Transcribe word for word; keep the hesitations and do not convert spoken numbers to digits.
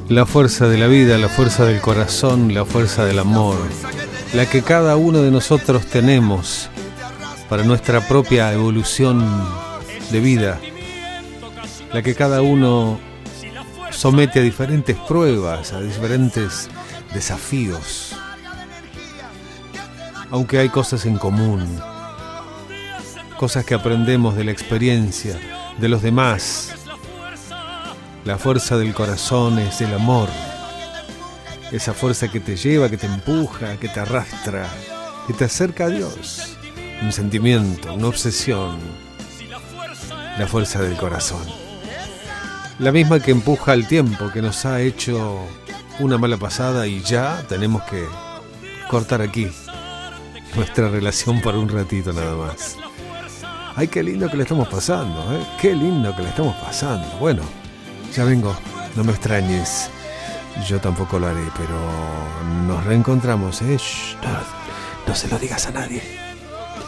La fuerza de la vida, la fuerza del corazón, la fuerza del amor, la que cada uno de nosotros tenemos para nuestra propia evolución de vida, la que cada uno somete a diferentes pruebas, a diferentes desafíos, aunque hay cosas en común, cosas que aprendemos de la experiencia de los demás. La fuerza del corazón es el amor, esa fuerza que te lleva, que te empuja, que te arrastra, que te acerca a Dios. Un sentimiento, una obsesión, la fuerza del corazón. La misma que empuja al tiempo, que nos ha hecho una mala pasada y ya tenemos que cortar aquí nuestra relación por un ratito nada más. Ay, qué lindo que le estamos pasando, ¿eh? Qué lindo que le estamos pasando. Bueno, ya vengo, no me extrañes. Yo tampoco lo haré, pero nos reencontramos, ¿eh? Shh, no, no se lo digas a nadie.